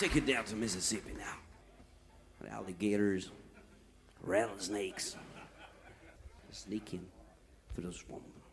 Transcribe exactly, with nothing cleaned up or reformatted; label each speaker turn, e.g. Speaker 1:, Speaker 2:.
Speaker 1: take it down to Mississippi now. With alligators, rattlesnakes, sneaking through the swamp.